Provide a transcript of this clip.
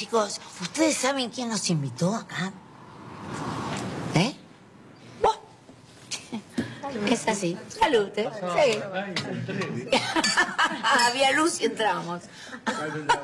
chicos, ¿ustedes saben quién nos invitó acá? ¿Eh? ¿Vos? Es así. Salud, ¿eh? Sí. Había luz y entramos.